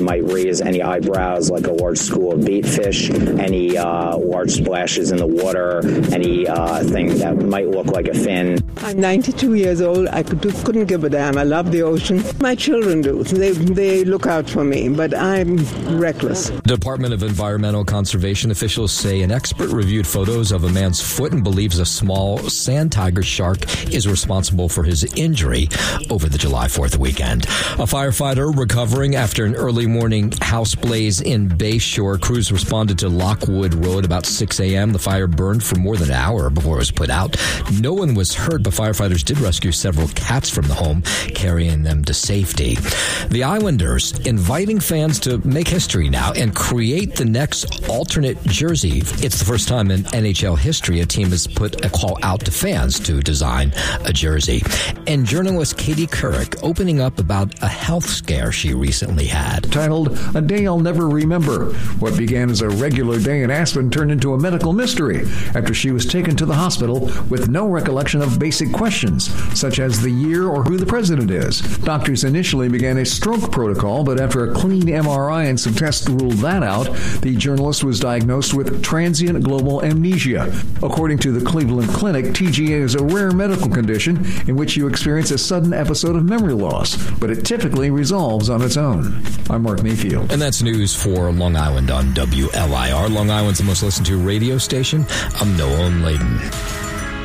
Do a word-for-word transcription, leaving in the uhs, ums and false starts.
Might raise any eyebrows like a large school of bait fish, any uh, large splashes in the water, any uh, thing that might look like a fin. I'm ninety-two years old. I could, couldn't give a damn. I love the ocean. My children do. They, they look out for me, but I'm reckless. Department of Environmental Conservation officials say an expert reviewed photos of a man's foot and believes a small sand tiger shark is responsible for his injury over the July fourth weekend. A firefighter recovering after an early morning house blaze in Bayshore. Crews responded to Lockwood Road about six a.m. The fire burned for more than an hour before it was put out. No one was hurt, but firefighters did rescue several cats from the home, carrying them to safety. The Islanders inviting fans to make history now and create the next alternate jersey. It's the first time in N H L history a team has put a call out to fans to design a jersey. And journalist Katie Couric opening up about a health scare she recently had. Titled, A Day I'll Never Remember. What began as a regular day in Aspen turned into a medical mystery after she was taken to the hospital with no recollection of basic questions, such as the year or who the president is. Doctors initially began a stroke protocol, but after a clean M R I and some tests ruled that out, the journalist was diagnosed with transient global amnesia. According to the Cleveland Clinic, T G A is a rare medical condition in which you experience a sudden episode of memory loss, but it typically resolves on its own. I'm Mark Mayfield. And that's news for Long Island on W L I R. Long Island's the most listened to radio station. I'm Noah Layden.